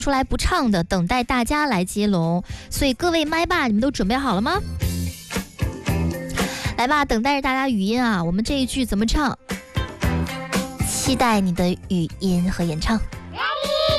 出来不唱的，等待大家来接龙。所以各位麦霸，你们都准备好了吗？来吧，等待着大家语音啊！我们这一句怎么唱？期待你的语音和演唱。